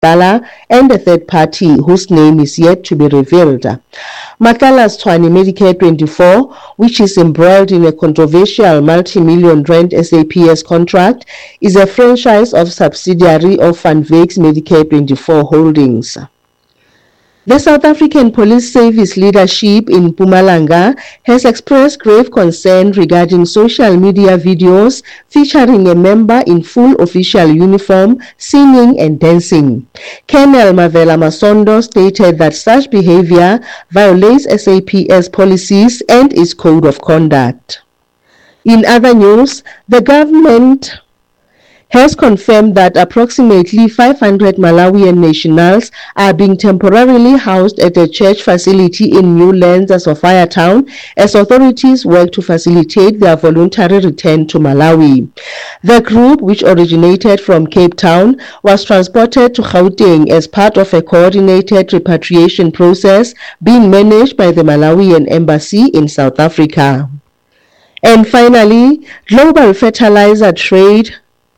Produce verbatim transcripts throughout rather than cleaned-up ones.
Matlala and a third party whose name is yet to be revealed. Matlala's Tshwane Medicare twenty-four, which is embroiled in a controversial multi-million rand S A P S contract, is a franchise of subsidiary of Vanwyks Medicare twenty-four Holdings. The South African Police Service leadership in Mpumalanga has expressed grave concern regarding social media videos featuring a member in full official uniform singing and dancing. Colonel Mavela Masondo stated that such behavior violates S A P S policies and its code of conduct. In other news, the government has confirmed that approximately five hundred Malawian nationals are being temporarily housed at a church facility in Newlands, Sophia Town, as authorities work to facilitate their voluntary return to Malawi. The group, which originated from Cape Town, was transported to Gauteng as part of a coordinated repatriation process being managed by the Malawian Embassy in South Africa. And finally, global fertilizer trade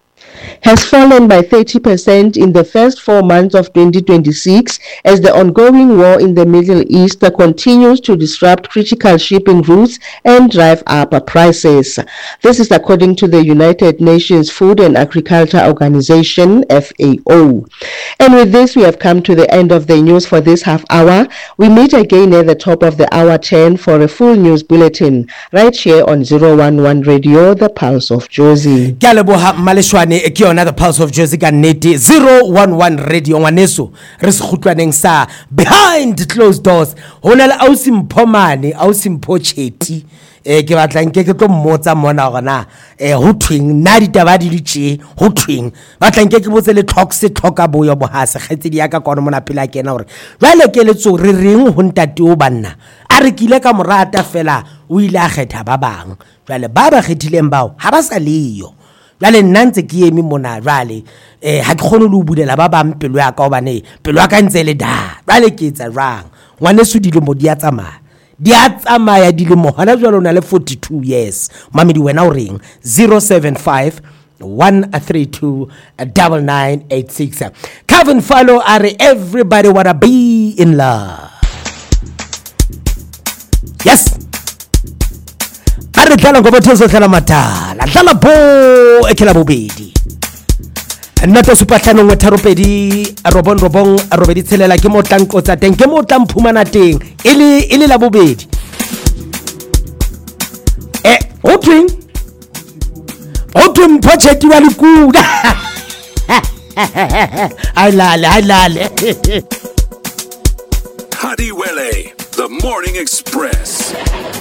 has fallen by thirty percent in the first four months of twenty twenty-six as the ongoing war in the Middle East continues to disrupt critical shipping routes and drive up prices. This is according to the United Nations Food and Agriculture Organization, F A O. And with this, we have come to the end of the news for this half hour. We meet again at the top of the hour ten for a full news bulletin right here on zero one one Radio, the Pulse of Jozi. Another Pulse of Jozi ka nnete zero one one Radio ngwaneso re se khutlwaneng sa behind closed doors hona le ausi Mphomane ausi Mphocheti eh ke batla nke ke tlo mmotsa mona gona eh ho twing nna ditaba di ditse ho twing batla nke ke botse le talk se tlhoka boyo bohase kgetsedi ya ka kono mona pela kena hore jwale ke le tso re reng ho ntate o banna a re kile ka morata fela o ile a kgetha ba bang jwale ba ba kgethileng bao ha ba sa leyo jwale nna ntse ke eme mona jwale eh ha ke kgone le o bulela ba bang pelo ya ka obane pelo ya ka ntse le da jwale ke etsa jwang ngwaneso dilemo di a tsamaya di a tsamaya dilemo hona jwale o na le forty-two years mamedi wena o reng zero seven five one three two nine nine eight six. Kevin Follow are everybody wanna be in love. Yes. Are tlala go bothoso tlala matala tlala bo e kela bobedi nnato supatlano ngwe tharopedi robon robong robedi tshelela ke motlanko tsa teng ke motla mphumana teng ile ile la bobedi eh o twing o twing Mphocheti wa lekuda ai lale ai lale Hadiwele, the Morning Express.